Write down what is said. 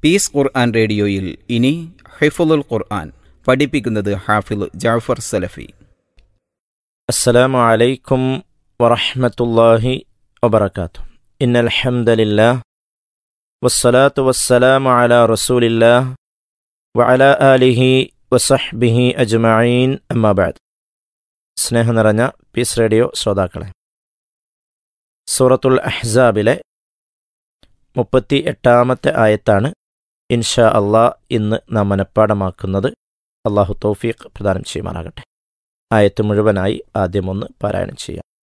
Piece ഖുർആൻ റേഡിയോയിൽ ഇനി ഹിഫ്ളുൽ ഖുർആൻ പഠിപ്പിക്കുന്നത് ഹാഫിൾ ജാഫർ സലഫി. അസ്സലാമു അലൈക്കും വറഹ്മത്തുള്ളാഹി വബറകാതുഹു. ഇന്നൽ ഹംദലില്ലാഹ് വസ്സലാത്തു വസ്സലാമു അലാ റസൂലില്ലാഹ് വഅലാ ആലിഹി വസഹ്ബിഹി അജ്മഈൻ. അമ്മാ ബഅദ്. സ്നേഹം നിറഞ്ഞ പീസ് റേഡിയോ ശ്രോതാക്കളെ, സൂറത്തുൽ അഹ്സാബിലെ 38-ാമത്തെ ആയത്താണ് ഇൻഷാ അള്ളാഹ് ഇന്ന് നാം മനഃപ്പാഠമാക്കുന്നത്. അള്ളാഹു തൗഫീഖ് പ്രദാനം ചെയ്യുമാറാകട്ടെ. ആയത്ത് മുഴുവനായി ആദ്യമൊന്ന് പാരായണം ചെയ്യാം.